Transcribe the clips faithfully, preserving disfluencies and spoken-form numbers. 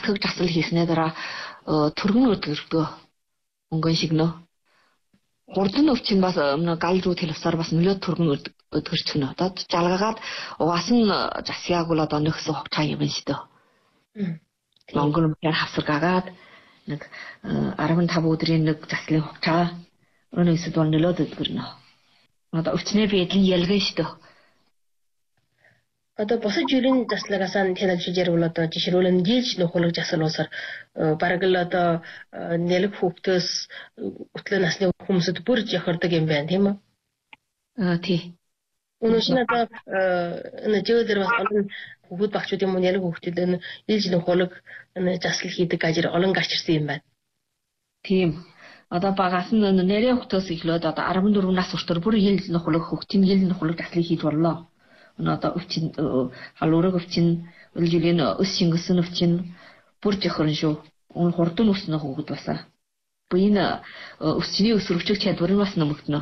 цэг жасал хийснээр дараа төргөн өдөрдөө өнгөн шигнөө. Хурдан өвчин бас гал руу телевизээр бас нөлөө төргөн өдгөрч гэнэ. Одоо жалгаагаад угаасан жасяаг бол одоо нөхсөн хогчаа юм шүү дээ. Монгол мөр хавсаргаагаад нэг арван тав өдрийн нэг заслын хогчаа өнөөсөд бол нөлөөд өдгөрнө. Одоо өвчнээ биедлэн ялгэн шүү дээ. Одоо босож юрийн заслагаас нь тэнэлж ярил одоо жишрүүлэн дийлж нөхөлөг засал усаар бараг л одоо нэлэг хүүхдөөс өтлөө насны хүмүүсд бүр жахардаг юм байна тийм үү? Аа тий. Өнөөдөр одоо энэ жөөдөр бас олон хүүхд багчууд юм уу нэлэг хүүхдүүд энэ дийлж нөхөлөг засал хийдэг ажир олон гарчирсан юм байна. Тийм. Одоо багаас нь нэрээ хүүхдөөс эхлээд одоо арван дөрвөн нас хүртэл бүр дийлж нөхөлөг хүүхдийн дийлж нөхөлөг заслыг хийж боллоо. Одоо өвчин халуураг өвчин үлжилийн өс шингэсэн өвчин бүр жохорн шүү. Он хурдан өснө хүүхэд басаа. Буйна өвчний өсвөрчиг чадвар нь бас нэмэгдэнэ.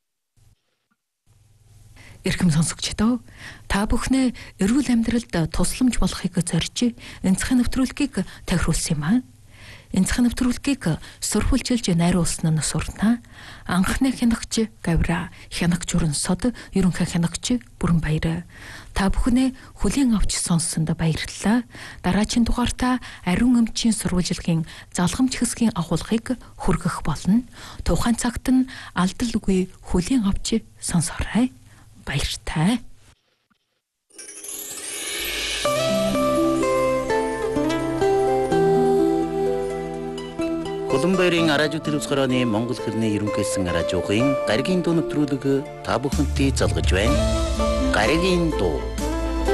Эрхэм сонсогчдоо та бүхнээ эрүүл амьдралд тусламж болохыг зорж энцхэн нэвтрүүлгийг тохируулсан юм аа. Энцхэн нэвтрүүлгийг сурвалжилж найруулсан нь суртна. Анхны хянагч Гавра, хянагч Өрөнсод, ерөнхий хянагч Бүрэнбаяр. Та бүхнээ хүлээн авч сонссонд баярлалаа. Дараагийн дугаартаа ариун эмчийн сурвалжилгын залгамж хэсгийн агуулгыг хүргэх болно. Тухайн цагт нь алдалгүй хүлээн авч сонсоорой. Баяртай. Улаанбаярын радио телевизхороны Монгол хэрний ерөнхийлсөн радиогийн гаригийн дуу нэвтрүүлэг та бүхэнтэй залгаж байна. Гаригийн дуу